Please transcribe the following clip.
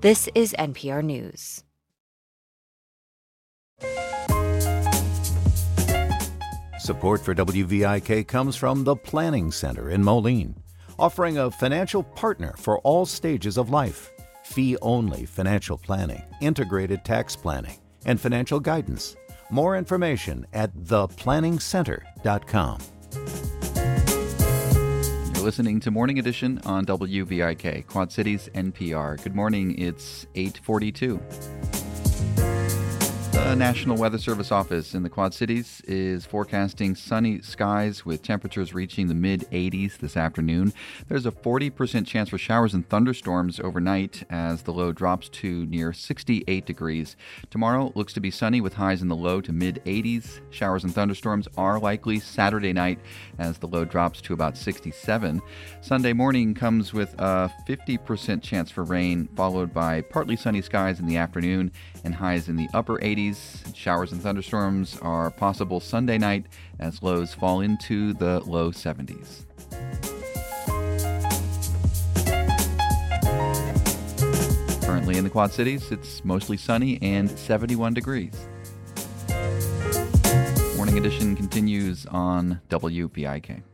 This is NPR News. Support for WVIK comes from the Planning Center in Moline, offering a financial partner for all stages of life. Fee-only financial planning, integrated tax planning, and financial guidance. More information at theplanningscenter.com. You're listening to Morning Edition on WVIK, Quad Cities NPR. Good morning, it's 8:42. The National Weather Service office in the Quad Cities is forecasting sunny skies with temperatures reaching the mid-80s this afternoon. There's a 40% chance for showers and thunderstorms overnight as the low drops to near 68 degrees. Tomorrow looks to be sunny with highs in the low to mid-80s. Showers and thunderstorms are likely Saturday night as the low drops to about 67. Sunday morning comes with a 50% chance for rain, followed by partly sunny skies in the afternoon and highs in the upper 80s. Showers and thunderstorms are possible Sunday night as lows fall into the low 70s. Currently in the Quad Cities, it's mostly sunny and 71 degrees. Morning Edition continues on WVIK.